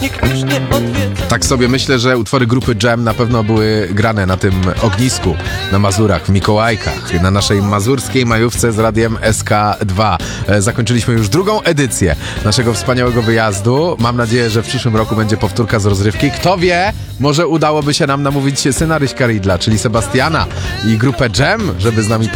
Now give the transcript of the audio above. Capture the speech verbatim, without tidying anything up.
nikt już nie odwiedza. Tak sobie myślę, że utwory grupy Dżem na pewno były grane na tym ognisku, na Mazurach, w Mikołajkach, na naszej mazurskiej majówce z radiem S K dwa. E, zakończyliśmy już drugą edycję naszego wspaniałego wyjazdu. Mam nadzieję, że w przyszłym roku będzie powtórka z rozrywki. Kto wie, może udałoby się nam namówić syna Ryśka Ridla, czyli Sebastiana i grupę Dżem, żeby z nami